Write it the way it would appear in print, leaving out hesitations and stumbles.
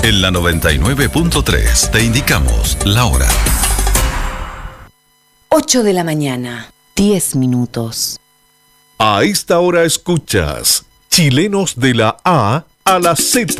En la 99.3 te indicamos la hora. 8 de la mañana, 10 minutos. A esta hora escuchas Chilenos de la A a la Z.